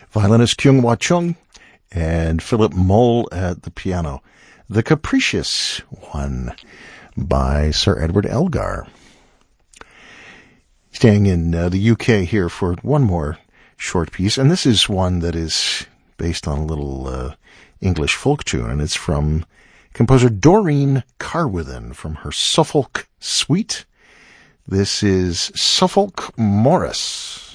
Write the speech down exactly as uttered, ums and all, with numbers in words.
violinist Kyung Wha Chung, and Philip Mole at the piano. The Capricious One by Sir Edward Elgar. Staying in uh, the U K here for one more short piece, and this is one that is based on a little uh, English folk tune, and it's from composer Doreen Carwithen from her Suffolk Suite. This is Suffolk Morris.